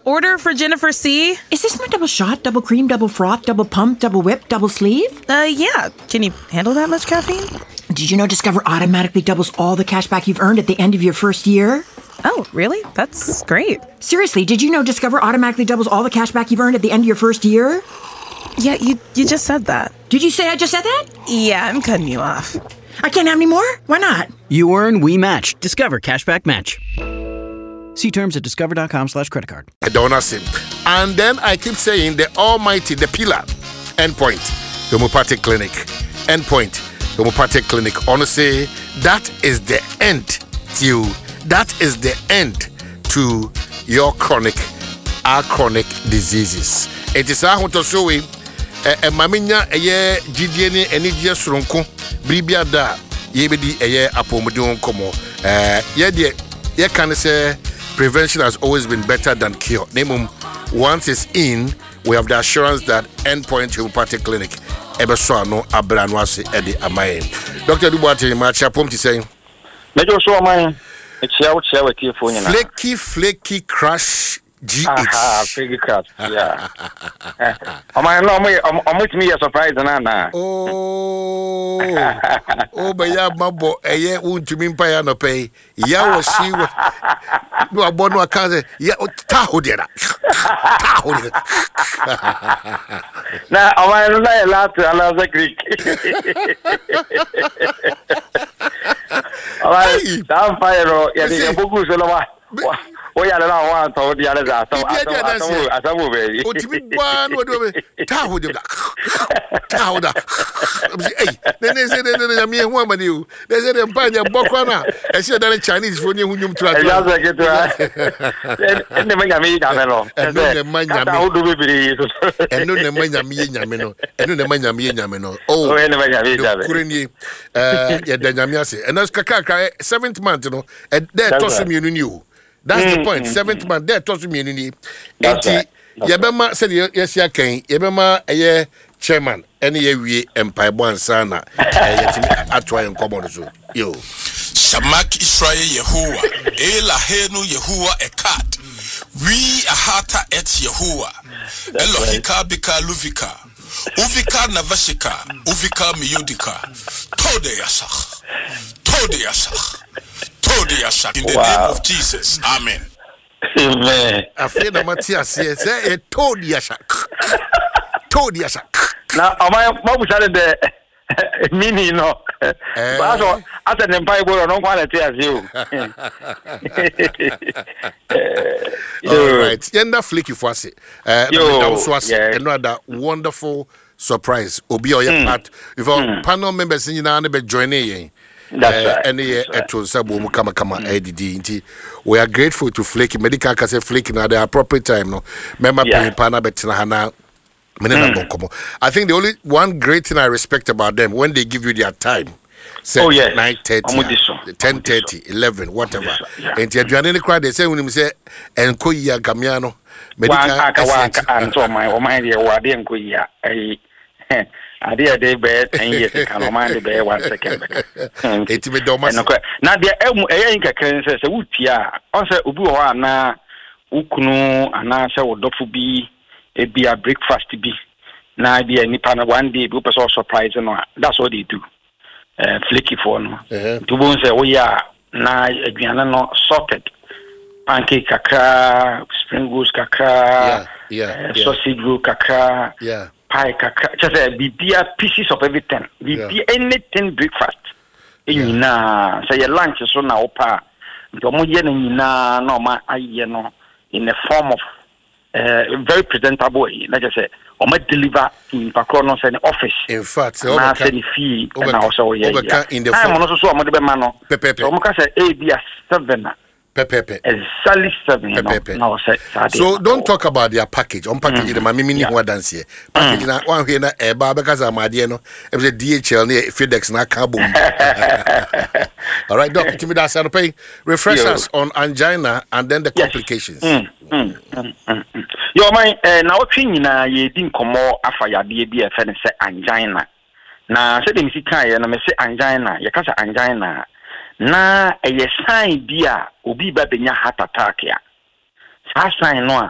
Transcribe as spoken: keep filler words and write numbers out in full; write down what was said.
order for Jennifer C. Is this my double shot, double cream, double froth, double pump, double whip, double sleeve? Uh, yeah. Can you handle that much caffeine? Did you know Discover automatically doubles all the cash back you've earned at the end of your first year? Oh, really? That's great. Seriously, did you know Discover automatically doubles all the cash back you've earned at the end of your first year? Yeah, you you just said that. Did you say I just said that? Yeah, I'm cutting you off. I can't have any more? Why not? You earn, we match. Discover Cashback Match. See terms at discover.com slash credit card. I don't know. And then I keep saying the almighty, the pillar, Endpoint, Homeopathic Clinic. Endpoint, Homeopathic Clinic. Honestly, that is the end to, that is the end to your chronic, our chronic diseases. It is our to show we, a maminya, a year, G D N, and it just runko, Bribia da, yebedi, a year, apomodon como. Uh, yeah, dear, yeah, can I say, prevention has always been better than cure. Name once it's in, we have the assurance that Endpoint Homeopathic Clinic, Ebesoano, Abranwasi, Eddie Amaye. Doctor Dubois, my chapom to say, Major Showman, it's out here with you for Flaky, flaky crash. G H. Ah, flaky crash. Yeah. Am I no me? I'm with me a surprise, Nana. Oh, oh, but yeah, Mambo, a year won't you mean pay no pay? Yeah, was she was no a bono cousin. Yeah, Taho did that. Taho did that. Now, am I not allowed to allow the Greek? All right, down fire, yeah, the Bogus. Oh, yeah, I want to the other. I saw a baby. What do you mean? What do you mean? Taho did that. Taho that. Hey, then they said that I'm a woman. You they said I'm buying a Bokwana. I said that Chinese for you who you try to. And the Miami Yameno. And the Miami. How do we believe? And no, the Miami Yameno. And no, the Miami Yameno. Oh, and the Miami Yameno. Uh, yeah, the Yamiasi. And that's Kaka, seventh month, you know, and there toss him you knew. That's mm, the point. Mm, Seventh mm. man, there toss him you knew. And Yabema said, yes, I can. Yabema, a year chairman, any year we empire one sana. I try and come on. Yo. Shamak Israel Yehovah, Ela Henu Yehovah Ekat, we Ahata et Yehovah, Elohika Bika Luvika, Uvika Navashika, Uvika Miyudika, Tode Yasach, Tode Yasach, Tode Yasach, in the wow. name of Jesus. Amen. Amen. I feel the Matthias says, a Tode Yasach, Tode Yasach. Now, am I what was the meaning? No, but as an empire, I don't want to tell you. All right, Yenda Flicky Fwasi, uh, another wonderful surprise. Obi or your part, if our panel members in the joining. That's any eto sabo mu kama kama edidi nti we are grateful to Flaky medical can say Flaky na the appropriate time no member pay pana betina hana menena bonkomo. I think the only one great thing I respect about them when they give you their time say oh, yes. nine thirty ten thirty eleven whatever and you are any crowd they say when you say enko ya gamiano medical and so my o my dear wade enko ya eh Adia day bed and yes, can mind the bear one second. It's me domas. Now, the Ayanka can say, Utia, also Ubuana, na Ukunu, and answer would dofu be a be a breakfast to be. Now, be a Nipana one day, Bupas all surprise and that's what they do. Uh, flicky for no. To bones say, oh, yeah, now, Adriana no sorted. Pancake kakra, spring goose kakra, yeah, sausage roll kakra, yeah. Pie kakra, just a bibia pieces of everything. Bibia anything breakfast. In na say your lunch so na opa. The moje na no ma aye no in a form of uh, very presentable way. Like I say, o ma deliver in Pakrono say office. In fact, na say the fee and also yeah. In the time on so mo de be ma no. So mo ka say a be seven. Pepe. Exactly seven. No, so don't talk about their package. On package, the mammy meaning what dance here. Package na one here na a because I'm a no. It was a D H L near FedEx na carbon. All right, Doctor Timmy that's to pay. Refresh us on angina and then the complications. Yo, my now opinion na ye din komo afa ya be be a say angina. Na say dem sika na me say angina, ye ka say angina. Na a sign dia obi ba benya heart attack ya. Sa sign no